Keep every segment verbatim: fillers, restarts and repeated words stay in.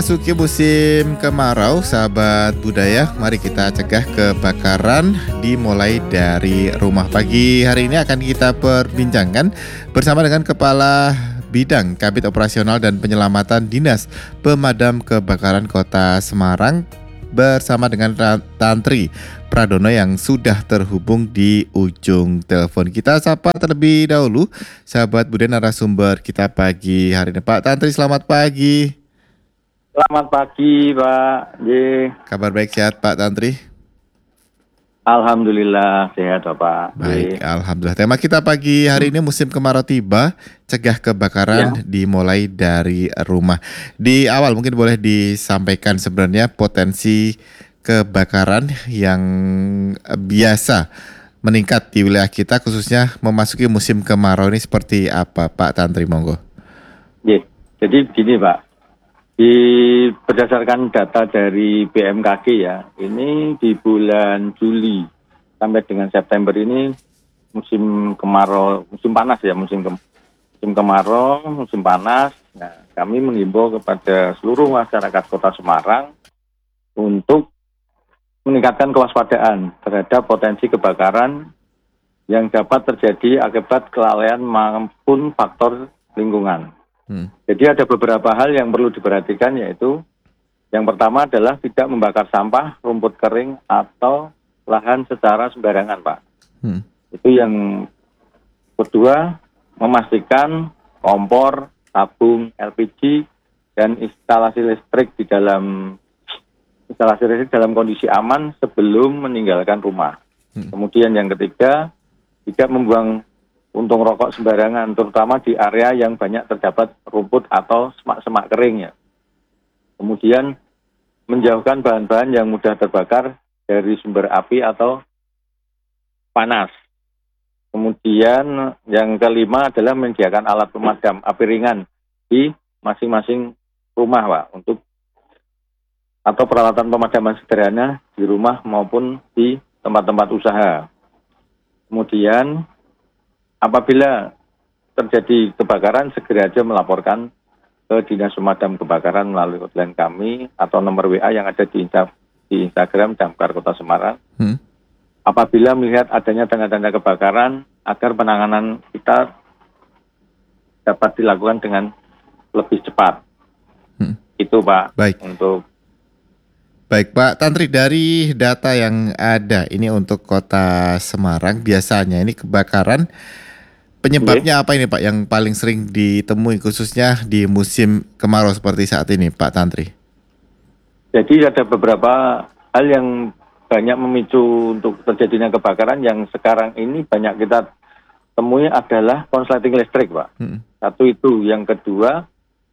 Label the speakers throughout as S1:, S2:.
S1: Memasuki musim kemarau, sahabat budaya, mari kita cegah kebakaran dimulai dari rumah. Pagi hari ini akan kita perbincangkan bersama dengan Kepala Bidang Kabid Operasional dan Penyelamatan Dinas Pemadam Kebakaran Kota Semarang bersama dengan Tantri Pradono yang sudah terhubung di ujung telepon. Kita sapa terlebih dahulu sahabat budaya narasumber kita pagi hari ini. Pak Tantri, selamat pagi.
S2: Selamat pagi, Pak. Ye.
S1: Kabar baik, sehat Pak Tantri?
S2: Alhamdulillah sehat, Bapak.
S1: Baik,
S2: Ye.
S1: alhamdulillah. Tema kita pagi hari ini musim kemarau tiba, cegah kebakaran ya. Dimulai dari rumah. Di awal mungkin boleh disampaikan sebenarnya potensi kebakaran yang biasa meningkat di wilayah kita, khususnya memasuki musim kemarau ini seperti apa, Pak Tantri, monggo.
S2: Ye. Jadi begini, Pak. Di berdasarkan data dari B M K G ya, ini di bulan Juli sampai dengan September ini musim kemarau, musim panas ya, musim ke, musim kemarau, musim panas. Nah, kami menghimbau kepada seluruh masyarakat Kota Semarang untuk meningkatkan kewaspadaan terhadap potensi kebakaran yang dapat terjadi akibat kelalaian maupun faktor lingkungan. Hmm. Jadi ada beberapa hal yang perlu diperhatikan, yaitu yang pertama adalah tidak membakar sampah, rumput kering, atau lahan secara sembarangan, Pak. Hmm. Itu yang kedua, memastikan kompor, tabung L P G, dan instalasi listrik di dalam instalasi listrik dalam kondisi aman sebelum meninggalkan rumah. Hmm. Kemudian yang ketiga, tidak membuang puntung rokok sembarangan, terutama di area yang banyak terdapat rumput atau semak-semak kering ya. Kemudian menjauhkan bahan-bahan yang mudah terbakar dari sumber api atau panas. Kemudian yang kelima adalah menyediakan alat pemadam api ringan di masing-masing rumah, Pak, untuk atau peralatan pemadaman sederhana di rumah maupun di tempat-tempat usaha. Kemudian apabila terjadi kebakaran, segera aja melaporkan ke Dinas Pemadam Kebakaran melalui hotline kami atau nomor W A yang ada di, di Instagram Damkar Kota Semarang. Hmm. Apabila melihat adanya tanda-tanda kebakaran, agar penanganan kita dapat dilakukan dengan lebih cepat. Hmm. Itu, Pak.
S1: Baik.
S2: Untuk
S1: Baik Pak Tantri, dari data yang ada ini untuk Kota Semarang, biasanya ini kebakaran penyebabnya apa ini Pak yang paling sering ditemui khususnya di musim kemarau seperti saat ini, Pak Tantri?
S2: Jadi ada beberapa hal yang banyak memicu untuk terjadinya kebakaran yang sekarang ini banyak kita temui adalah konsleting listrik, Pak. Hmm. Satu itu, yang kedua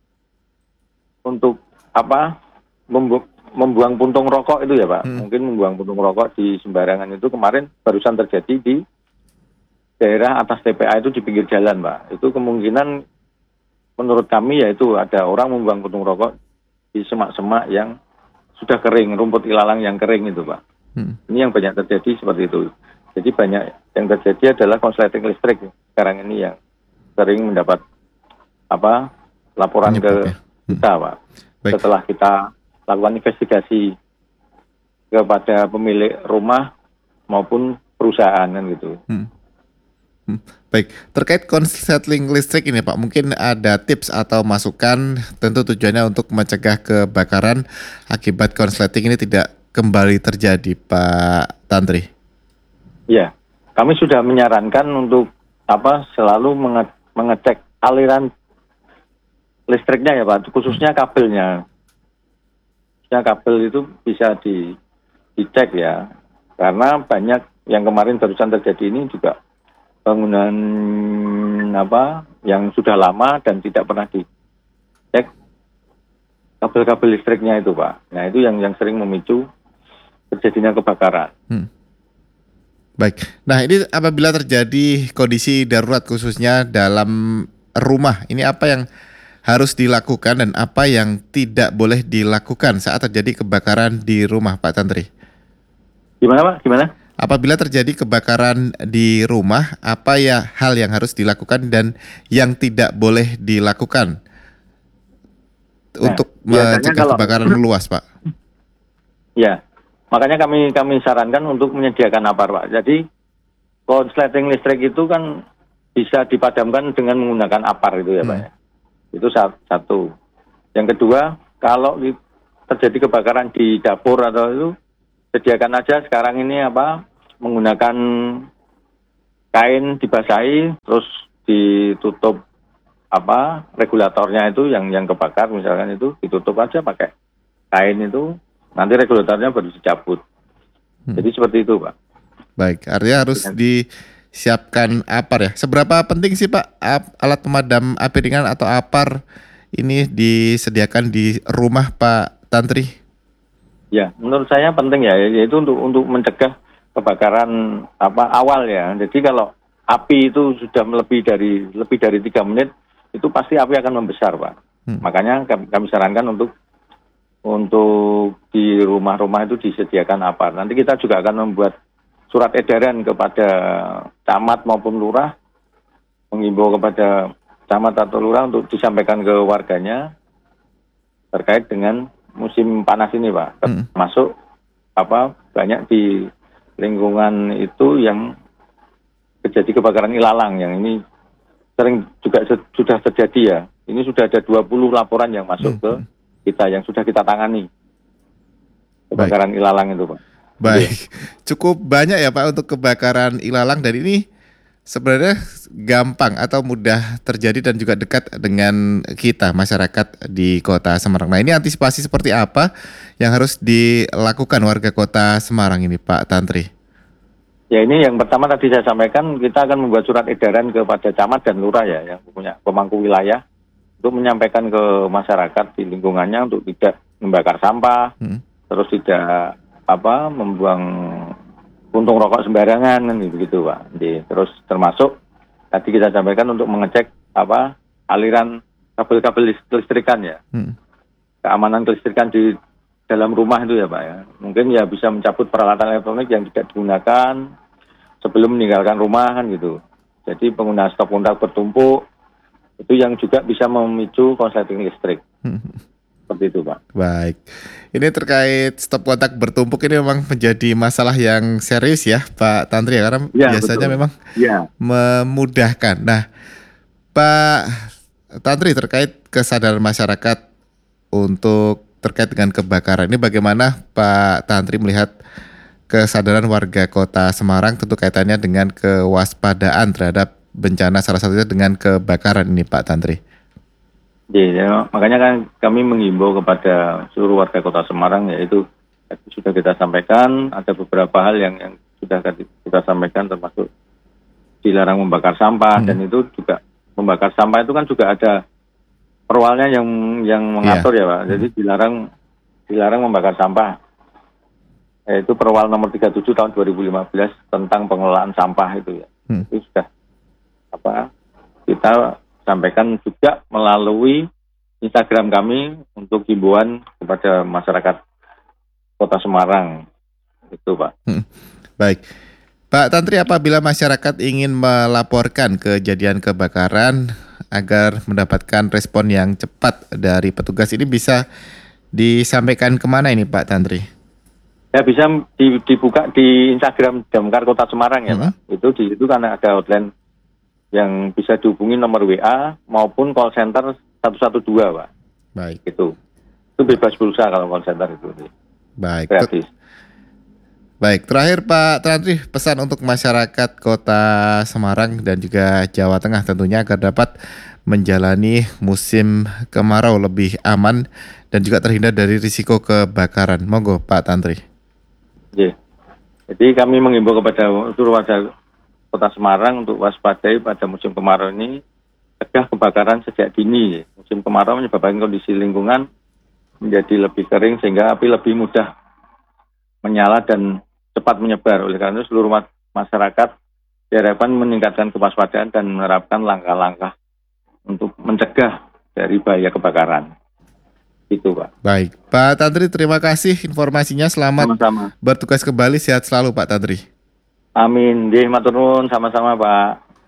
S2: untuk apa membu- membuang puntung rokok itu ya Pak. Hmm. Mungkin membuang puntung rokok di sembarangan itu kemarin barusan terjadi di daerah atas T P A itu di pinggir jalan, Pak. Itu kemungkinan menurut kami yaitu ada orang membuang puntung rokok di semak-semak yang sudah kering, rumput ilalang yang kering itu, Pak. Hmm. Ini yang banyak terjadi seperti itu. Jadi banyak yang terjadi adalah konsleting listrik sekarang ini yang sering mendapat apa laporan Penyebab, ke ya. kita, Pak. Baik. Setelah kita lakukan investigasi kepada pemilik rumah maupun perusahaan kan gitu. Hmm.
S1: Baik, terkait konsleting listrik ini Pak, mungkin ada tips atau masukan, tentu tujuannya untuk mencegah kebakaran akibat konsleting ini tidak kembali terjadi, Pak Tantri.
S2: Ya, kami sudah menyarankan untuk apa selalu menge- mengecek aliran listriknya ya Pak, khususnya kabelnya. Khususnya kabel itu bisa di, dicek ya, karena banyak yang kemarin barusan terjadi ini juga bangunan apa yang sudah lama dan tidak pernah dicek kabel-kabel listriknya itu, Pak. Nah itu yang yang sering memicu terjadinya kebakaran. Hmm.
S1: Baik. Nah ini apabila terjadi kondisi darurat khususnya dalam rumah, ini apa yang harus dilakukan dan apa yang tidak boleh dilakukan saat terjadi kebakaran di rumah, Pak Tantri?
S2: Gimana, Pak? Gimana?
S1: Apabila terjadi kebakaran di rumah, apa ya hal yang harus dilakukan dan yang tidak boleh dilakukan
S2: Nah,
S1: untuk
S2: biasanya
S1: mencegah
S2: kalau
S1: kebakaran meluas, Pak?
S2: ya, makanya kami kami sarankan untuk menyediakan apar, Pak. Jadi konsleting listrik itu kan bisa dipadamkan dengan menggunakan apar itu ya, Pak.
S1: Hmm.
S2: Ya. Itu sa- satu. Yang kedua, kalau di- terjadi kebakaran di dapur atau itu, sediakan aja sekarang ini apa menggunakan kain dibasahi, terus ditutup apa regulatornya itu yang yang kebakar misalkan itu ditutup aja pakai kain itu, nanti regulatornya baru dicabut.
S1: Hmm.
S2: Jadi seperti itu, Pak.
S1: Baik, artinya harus disiapkan apar ya. Seberapa penting sih Pak ap- alat pemadam api ringan atau apar ini disediakan di rumah Pak Tantri?
S2: Ya, menurut saya penting ya, yaitu untuk untuk mencegah kebakaran apa awal ya. Jadi kalau api itu sudah lebih dari lebih dari tiga menit, itu pasti api akan membesar, Pak.
S1: Hmm.
S2: Makanya kami, kami sarankan untuk untuk di rumah-rumah itu disediakan apar. Nanti kita juga akan membuat surat edaran kepada camat maupun lurah, mengimbau kepada camat atau lurah untuk disampaikan ke warganya terkait dengan musim panas ini, Pak.
S1: Hmm.
S2: Termasuk apa banyak di lingkungan itu yang terjadi kebakaran ilalang yang ini sering juga se- sudah terjadi ya. Ini sudah ada dua puluh laporan yang masuk
S1: Hmm.
S2: ke kita yang sudah kita tangani. Kebakaran Baik. ilalang itu, Pak.
S1: Baik, cukup banyak ya Pak untuk kebakaran ilalang, dan ini sebenarnya gampang atau mudah terjadi dan juga dekat dengan kita masyarakat di Kota Semarang. Nah, ini antisipasi seperti apa yang harus dilakukan warga Kota Semarang ini Pak Tantri?
S2: Ya, ini yang pertama tadi saya sampaikan, kita akan membuat surat edaran kepada camat dan lurah ya yang punya pemangku wilayah untuk menyampaikan ke masyarakat di lingkungannya untuk tidak membakar sampah, hmm. terus tidak apa membuang puntung rokok sembarangan kan begitu, Pak. Jadi, terus termasuk tadi kita sampaikan untuk mengecek apa aliran kabel-kabel listrikan ya. Hmm. Keamanan kelistrikan di dalam rumah itu ya, Pak ya. Mungkin ya bisa mencabut peralatan elektronik yang tidak digunakan sebelum meninggalkan rumah kan gitu. Jadi penggunaan stop kontak bertumpuk itu yang juga bisa memicu konsleting listrik. Hmm. Seperti itu, Pak.
S1: Baik. Ini terkait stop kontak bertumpuk ini memang menjadi masalah yang serius ya Pak Tantri ya, karena ya, biasanya betul. memang ya. memudahkan. Nah, Pak Tantri, terkait kesadaran masyarakat untuk terkait dengan kebakaran ini, bagaimana Pak Tantri melihat kesadaran warga Kota Semarang tentu kaitannya dengan kewaspadaan terhadap bencana, salah satunya dengan kebakaran ini Pak Tantri?
S2: Ya, makanya kan kami mengimbau kepada seluruh warga Kota Semarang, yaitu sudah kita sampaikan ada beberapa hal yang yang sudah kita sampaikan, termasuk dilarang membakar sampah, hmm. dan itu juga membakar sampah itu kan juga ada perwalnya yang yang mengatur yeah. ya, Pak. Jadi dilarang dilarang membakar sampah. Yaitu perwal nomor tiga puluh tujuh tahun dua ribu lima belas tentang pengelolaan sampah itu ya. Hmm. Itu sudah apa kita sampaikan juga melalui Instagram kami untuk himbauan kepada masyarakat Kota Semarang itu, Pak. Hmm.
S1: Baik, Pak Tantri, apabila masyarakat ingin melaporkan kejadian kebakaran agar mendapatkan respon yang cepat dari petugas, ini bisa disampaikan kemana ini Pak Tantri?
S2: Ya, bisa dibuka di Instagram Damkar Kota Semarang ya, hmm. Pak. Itu di situ karena ada hotline yang bisa dihubungi nomor W A maupun call center satu satu dua, Pak.
S1: Baik.
S2: Itu. Itu bebas pulsa kalau call center itu.
S1: Baik.
S2: Gratis.
S1: Baik, terakhir Pak Tantri, pesan untuk masyarakat Kota Semarang dan juga Jawa Tengah tentunya agar dapat menjalani musim kemarau lebih aman dan juga terhindar dari risiko kebakaran. Monggo Pak Tantri.
S2: Oke. Jadi kami mengimbau kepada seluruh warga Kota Semarang untuk waspadai pada musim kemarau ini, cegah kebakaran sejak dini. Musim kemarau menyebabkan kondisi lingkungan menjadi lebih kering sehingga api lebih mudah menyala dan cepat menyebar. Oleh karena itu seluruh masyarakat diharapkan meningkatkan kewaspadaan dan menerapkan langkah-langkah untuk mencegah dari bahaya kebakaran. Itu, Pak.
S1: Baik, Pak Tantri, terima kasih informasinya. Selamat Sama-sama. bertugas kembali. Sehat selalu Pak Tantri.
S2: Amin. Nggih, matur nuwun, sama-sama, Pak.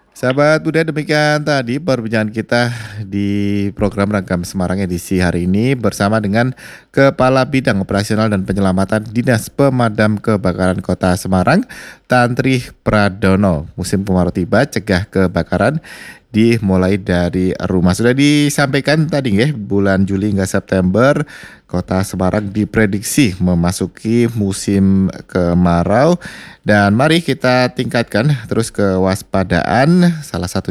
S1: Sahabat budaya, demikian tadi perbincangan kita di program Ragam Semarang edisi hari ini bersama dengan Kepala Bidang Operasional dan Penyelamatan Dinas Pemadam Kebakaran Kota Semarang, Tantri Pradono. Musim kemarau tiba, cegah kebakaran dimulai dari rumah. Sudah disampaikan tadi ya, bulan Juli hingga September Kota Semarang diprediksi memasuki musim kemarau, dan mari kita tingkatkan terus kewaspadaan. Salah satu